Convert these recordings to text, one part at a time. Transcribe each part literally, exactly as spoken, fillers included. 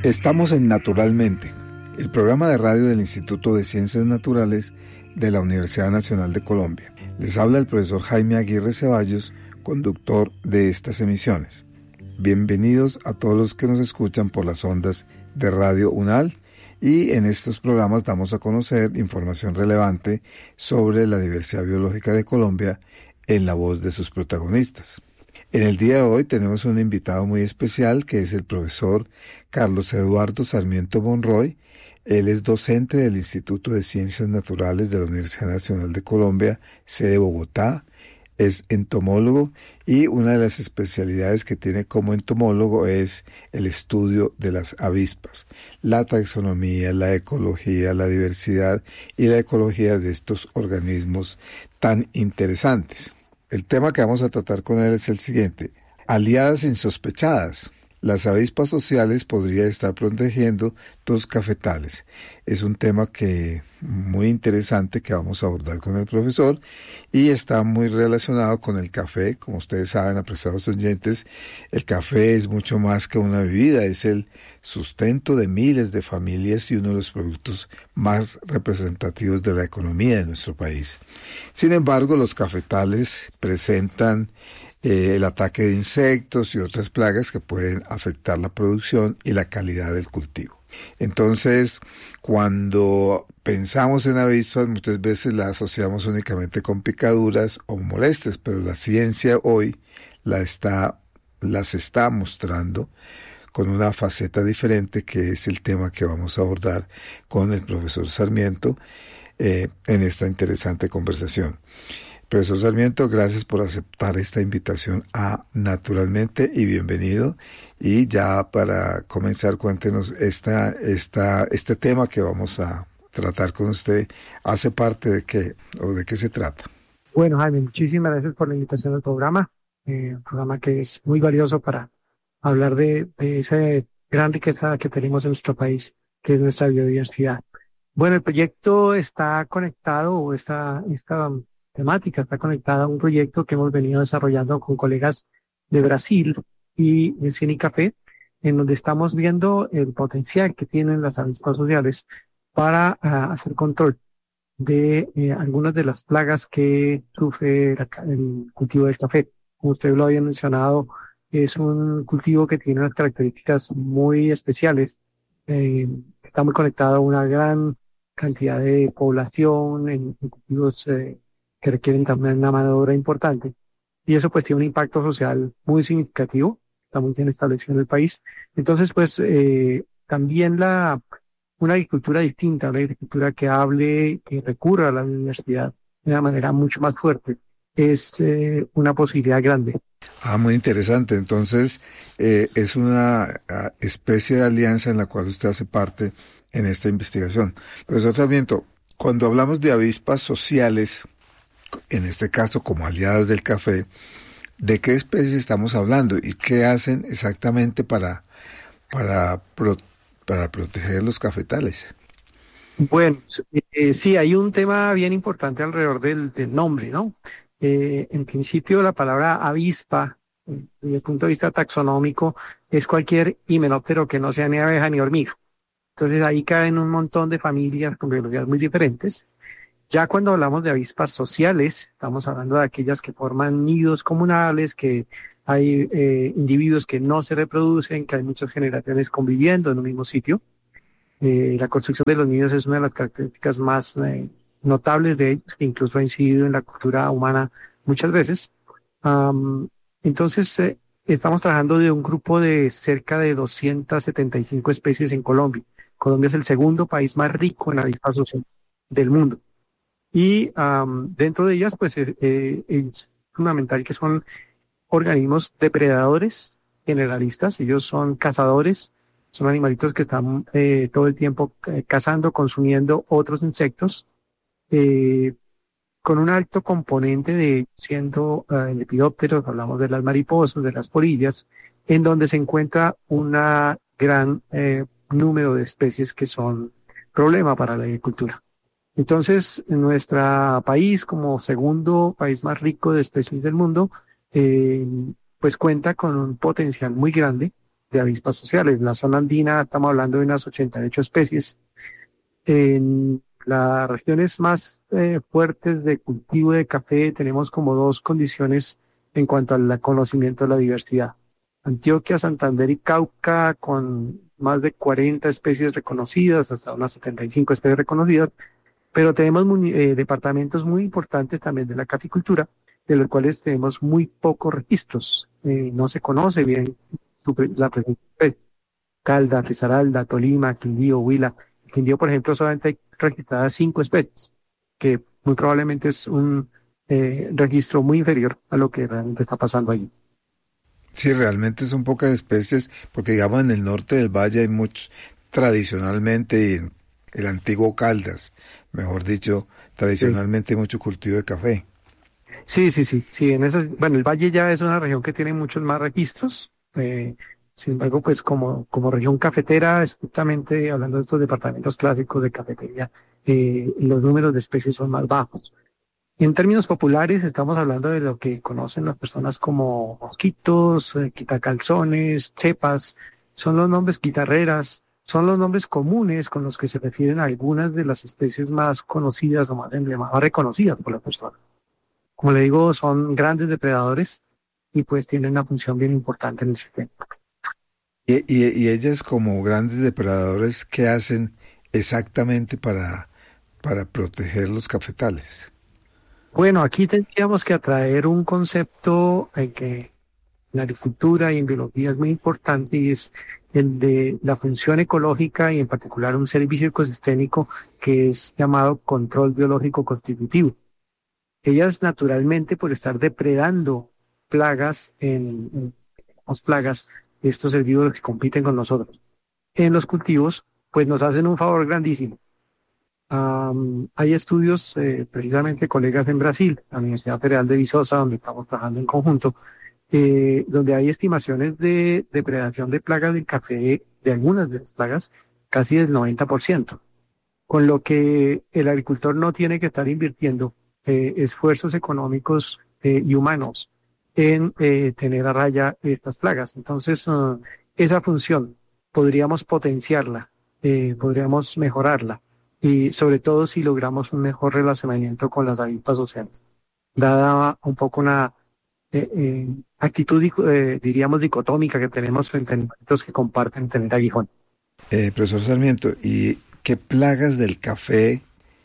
Estamos en Naturalmente, el programa de radio del Instituto de Ciencias Naturales de la Universidad Nacional de Colombia. Les habla el profesor Jaime Aguirre Ceballos, conductor de estas emisiones. Bienvenidos a todos los que nos escuchan por las ondas de Radio UNAL, y en estos programas damos a conocer información relevante sobre la diversidad biológica de Colombia en la voz de sus protagonistas. En el día de hoy tenemos un invitado muy especial que es el profesor Carlos Eduardo Sarmiento Monroy. Él es docente del Instituto de Ciencias Naturales de la Universidad Nacional de Colombia, sede Bogotá. Es entomólogo y una de las especialidades que tiene como entomólogo es el estudio de las avispas, la taxonomía, la ecología, la diversidad y la ecología de estos organismos tan interesantes. El tema que vamos a tratar con él es el siguiente: aliadas insospechadas. Las avispas sociales podrían estar protegiendo dos cafetales. Es un tema que muy interesante que vamos a abordar con el profesor y está muy relacionado con el café. Como ustedes saben, apreciados oyentes, el café es mucho más que una bebida, es el sustento de miles de familias y uno de los productos más representativos de la economía de nuestro país. Sin embargo, los cafetales presentan Eh, el ataque de insectos y otras plagas que pueden afectar la producción y la calidad del cultivo. Entonces, cuando pensamos en avispas, muchas veces las asociamos únicamente con picaduras o molestias, pero la ciencia hoy la está, las está mostrando con una faceta diferente, que es el tema que vamos a abordar con el profesor Sarmiento eh, en esta interesante conversación. Profesor Sarmiento, gracias por aceptar esta invitación a Naturalmente y bienvenido. Y ya para comenzar, cuéntenos esta, esta, este tema que vamos a tratar con usted. ¿Hace parte de qué o de qué se trata? Bueno, Jaime, muchísimas gracias por la invitación al programa. Eh, un programa que es muy valioso para hablar de, de esa gran riqueza que tenemos en nuestro país, que es nuestra biodiversidad. Bueno, el proyecto está conectado, o esta, esta temática está conectada a un proyecto que hemos venido desarrollando con colegas de Brasil y de CINICAFé, en donde estamos viendo el potencial que tienen las avispas sociales para uh, hacer control de eh, algunas de las plagas que sufre la, el cultivo del café. Como usted lo había mencionado, es un cultivo que tiene unas características muy especiales. Eh, está muy conectado a una gran cantidad de población en, en cultivos eh, que requieren también una mano de obra importante. Y eso pues tiene un impacto social muy significativo, está muy bien establecido en el país. Entonces pues eh, también la una agricultura distinta, una agricultura que hable, que recurra a la biodiversidad de una manera mucho más fuerte, es eh, una posibilidad grande. Ah, muy interesante. Entonces eh, es una uh, especie de alianza en la cual usted hace parte en esta investigación. Profesor Sarmiento, cuando hablamos de avispas sociales, en este caso como aliadas del café, ¿de qué especie estamos hablando y qué hacen exactamente para, para, pro, para proteger los cafetales? Bueno, eh, sí, hay un tema bien importante alrededor del, del nombre, ¿no? Eh, en principio, la palabra avispa, desde el punto de vista taxonómico, es cualquier himenóptero que no sea ni abeja ni hormiga. Entonces ahí caen un montón de familias con biologías muy diferentes. Ya cuando hablamos de avispas sociales, estamos hablando de aquellas que forman nidos comunales, que hay eh, individuos que no se reproducen, que hay muchas generaciones conviviendo en un mismo sitio. Eh, la construcción de los nidos es una de las características más eh, notables de ellos, que incluso ha incidido en la cultura humana muchas veces. Um, entonces, eh, estamos trabajando de un grupo de cerca de doscientas setenta y cinco especies en Colombia. Colombia es el segundo país más rico en avispas sociales del mundo. Y um, dentro de ellas, pues eh, eh, es fundamental que son organismos depredadores generalistas. Ellos son cazadores, son animalitos que están eh, todo el tiempo eh, cazando, consumiendo otros insectos, eh, con un alto componente de siendo uh, lepidópteros, hablamos de las mariposas, de las polillas, en donde se encuentra una gran eh, número de especies que son problema para la agricultura. Entonces, en nuestro país, como segundo país más rico de especies del mundo, eh, pues cuenta con un potencial muy grande de avispas sociales. En la zona andina estamos hablando de unas ochenta y ocho especies. En las regiones más eh, fuertes de cultivo de café tenemos como dos condiciones en cuanto al conocimiento de la diversidad. Antioquia, Santander y Cauca, con más de cuarenta especies reconocidas, hasta unas setenta y cinco especies reconocidas, pero tenemos muy, eh, departamentos muy importantes también de la caficultura, de los cuales tenemos muy pocos registros. Eh, no se conoce bien su, la presencia de especies. Caldas, Risaralda, Tolima, Quindío, Huila. En Quindío, por ejemplo, solamente hay registradas cinco especies, que muy probablemente es un eh, registro muy inferior a lo que realmente está pasando allí. Sí, realmente son pocas especies, porque digamos en el norte del valle hay muchos, tradicionalmente, y en el antiguo Caldas, mejor dicho, tradicionalmente hay mucho cultivo de café. Sí, sí, sí, sí, en esas, bueno, el Valle ya es una región que tiene muchos más registros. eh, sin embargo, pues como, como región cafetera, estrictamente hablando de estos departamentos clásicos de cafetería, eh, los números de especies son más bajos. En términos populares, estamos hablando de lo que conocen las personas como mosquitos, eh, quitacalzones, chepas, son los nombres guitarreras, son los nombres comunes con los que se refieren a algunas de las especies más conocidas o más emblemáticas, más reconocidas por las personas. Como le digo, son grandes depredadores y pues tienen una función bien importante en el sistema. Y, y, y ellas como grandes depredadores, ¿qué hacen exactamente para, para proteger los cafetales? Bueno, aquí tendríamos que atraer un concepto eh, que en agricultura y en biología es muy importante y es el de la función ecológica y en particular un servicio ecosistémico que es llamado control biológico constitutivo. Ellas naturalmente por estar depredando plagas en, en tenemos plagas, estos herbívoros que compiten con nosotros en los cultivos, pues nos hacen un favor grandísimo. Um, hay estudios, eh, precisamente colegas en Brasil, la Universidad Federal de Viçosa, donde estamos trabajando en conjunto, eh, donde hay estimaciones de depredación de plagas del café, de algunas de las plagas, casi del noventa por ciento, con lo que el agricultor no tiene que estar invirtiendo eh, esfuerzos económicos eh, y humanos en eh, tener a raya estas plagas. Entonces, uh, esa función podríamos potenciarla, eh, podríamos mejorarla, y sobre todo si logramos un mejor relacionamiento con las avispas sociales, dada un poco una eh, eh, actitud, eh, diríamos, dicotómica que tenemos frente a animalitos que comparten tener aguijón. Eh, profesor Sarmiento, ¿y qué plagas del café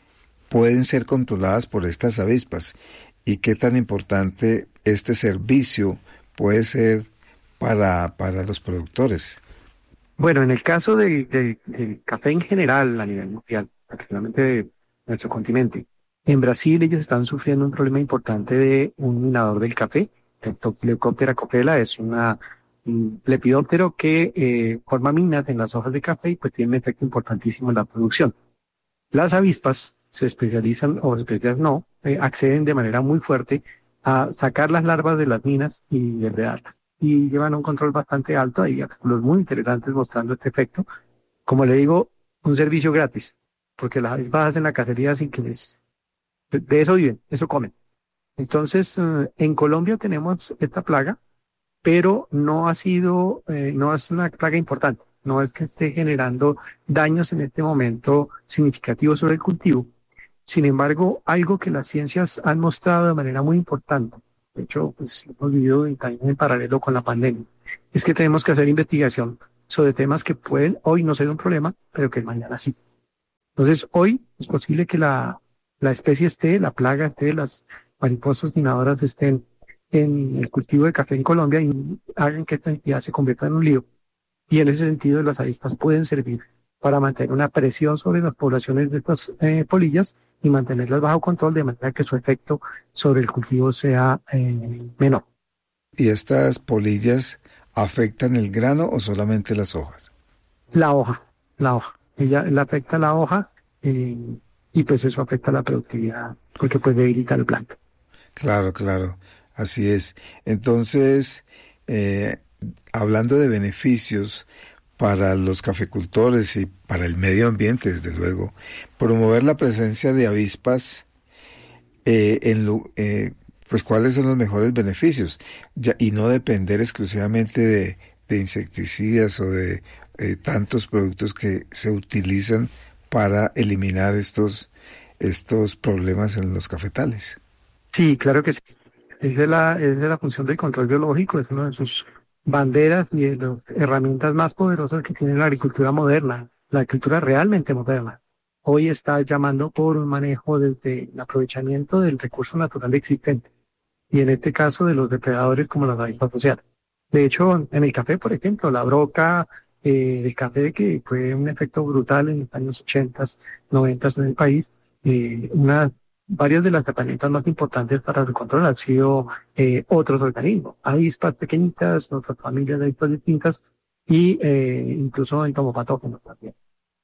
pueden ser controladas por estas avispas? ¿Y qué tan importante este servicio puede ser para, para los productores? Bueno, en el caso del, del, del café en general a nivel mundial, particularmente de nuestro continente, en Brasil ellos están sufriendo un problema importante de un minador del café. El Lepidoptera copela es una, un lepidóptero que eh, forma minas en las hojas de café y pues tiene un efecto importantísimo en la producción. Las avispas se especializan, o especializan no, eh, acceden de manera muy fuerte a sacar las larvas de las minas y depredarlas. Y llevan un control bastante alto, hay artículos muy interesantes mostrando este efecto. Como le digo, un servicio gratis, porque las avispas hacen la cacería sin que les... De, de eso viven, eso comen. Entonces, eh, en Colombia tenemos esta plaga, pero no ha sido, eh, no es una plaga importante. No es que esté generando daños en este momento significativos sobre el cultivo. Sin embargo, algo que las ciencias han mostrado de manera muy importante, de hecho, pues hemos vivido también en paralelo con la pandemia, es que tenemos que hacer investigación sobre temas que pueden hoy no ser un problema, pero que mañana sí. Entonces, hoy es posible que la, la especie esté, la plaga esté, las mariposas minadoras estén en el cultivo de café en Colombia y hagan que esta entidad se convierta en un lío. Y en ese sentido, las avispas pueden servir para mantener una presión sobre las poblaciones de estas eh, polillas y mantenerlas bajo control de manera que su efecto sobre el cultivo sea eh, menor. ¿Y estas polillas afectan el grano o solamente las hojas? La hoja, la hoja. Ella le afecta la hoja eh, y pues eso afecta la productividad porque pues debilita el planta. Claro, claro, así es. Entonces, eh, hablando de beneficios para los caficultores y para el medio ambiente, desde luego, promover la presencia de avispas, eh, en lo, eh, pues cuáles son los mejores beneficios, ya, y no depender exclusivamente de, de insecticidas o de eh, tantos productos que se utilizan para eliminar estos, estos problemas en los cafetales. Sí, claro que sí. Es de la, es de la función del control biológico, es una de sus banderas y de las herramientas más poderosas que tiene la agricultura moderna, la agricultura realmente moderna. Hoy está llamando por un manejo desde el aprovechamiento del recurso natural existente y en este caso de los depredadores como las avispas sociales. De hecho, en el café, por ejemplo, la broca, eh, el café que fue un efecto brutal en los años ochenta, noventa en el país, eh, una, varias de las herramientas más importantes para el control han sido eh, otros organismos, avispas pequeñitas, otras familias de avispas distintas y eh, incluso entomopatógenos también.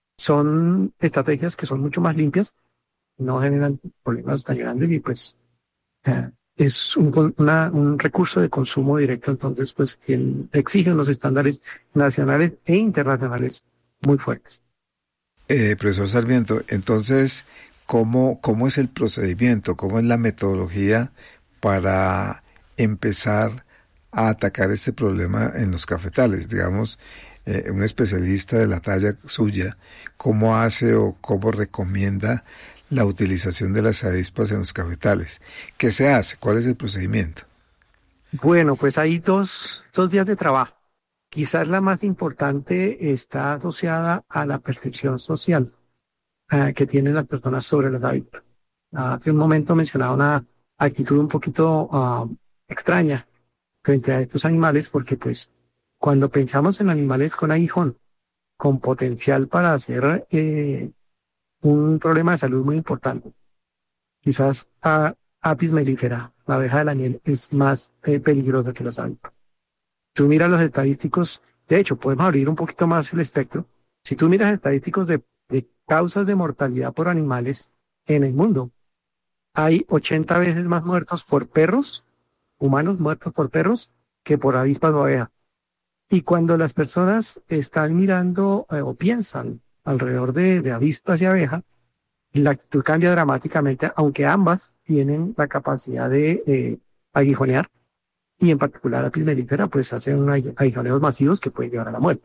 Son estrategias que son mucho más limpias, no generan problemas tan grandes y pues eh, es un, una, un recurso de consumo directo, entonces pues que exigen los estándares nacionales e internacionales muy fuertes. Eh, profesor Sarmiento, entonces, ¿cómo, cómo es el procedimiento? ¿Cómo es la metodología para empezar a atacar este problema en los cafetales? Digamos, eh, un especialista de la talla suya, ¿cómo hace o cómo recomienda la utilización de las avispas en los cafetales? ¿Qué se hace? ¿Cuál es el procedimiento? Bueno, pues hay dos, dos días de trabajo. Quizás la más importante está asociada a la percepción social uh, que tienen las personas sobre las avispas. Uh, hace un momento mencionaba una actitud un poquito uh, extraña frente a estos animales, porque pues cuando pensamos en animales con aguijón, con potencial para hacer eh, un problema de salud muy importante, quizás a Apis mellifera, la abeja de la miel, es más eh, peligrosa que las avispas. Tú miras los estadísticos, de hecho, podemos abrir un poquito más el espectro. Si tú miras estadísticos de, de causas de mortalidad por animales en el mundo, hay ochenta veces más muertos por perros, humanos muertos por perros, que por avispas o abejas. Y cuando las personas están mirando eh, o piensan alrededor de, de avispas y abejas, la actitud cambia dramáticamente, aunque ambas tienen la capacidad de eh, aguijonear, y en particular la Apis mellifera, pues hacen unos aguijoneos masivos que pueden llevar a la muerte.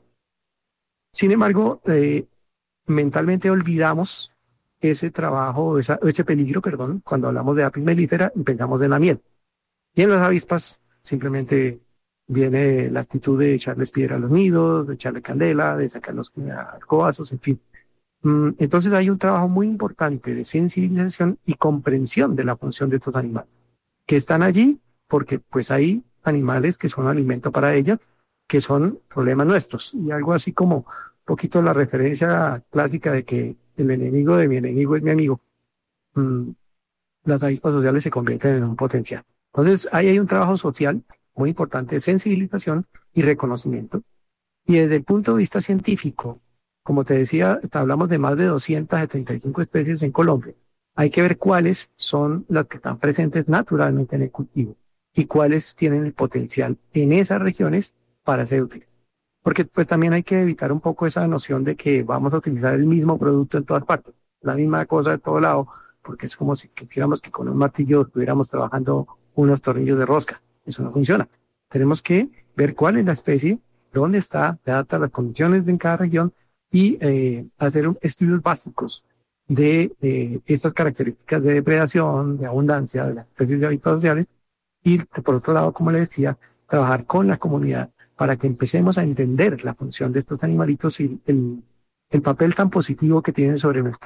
Sin embargo, eh, mentalmente olvidamos ese trabajo, esa, ese peligro, perdón, cuando hablamos de Apis mellifera y pensamos en la miel. Y en las avispas simplemente viene la actitud de echarles piedra a los nidos, de echarle candela, de sacarlos arcobazos, en fin. Entonces hay un trabajo muy importante de sensibilización y comprensión de la función de estos animales, que están allí porque pues hay animales que son alimento para ellas, que son problemas nuestros. Y algo así como un poquito la referencia clásica de que el enemigo de mi enemigo es mi amigo. Mm, las avispas sociales se convierten en un potencial. Entonces ahí hay un trabajo social muy importante de sensibilización y reconocimiento. Y desde el punto de vista científico, como te decía, hablamos de más de doscientas setenta y cinco especies en Colombia. Hay que ver cuáles son las que están presentes naturalmente en el cultivo y cuáles tienen el potencial en esas regiones para ser útiles. Porque pues también hay que evitar un poco esa noción de que vamos a utilizar el mismo producto en todas partes, la misma cosa de todo lado, porque es como si quisiéramos que con un martillo estuviéramos trabajando unos tornillos de rosca. Eso no funciona. Tenemos que ver cuál es la especie, dónde está, se adapta a las condiciones de cada región y eh, hacer un, estudios básicos de eh, estas características de depredación, de abundancia de las especies de hábitats sociales y, por otro lado, como le decía, trabajar con la comunidad para que empecemos a entender la función de estos animalitos y el, el papel tan positivo que tienen sobre nuestra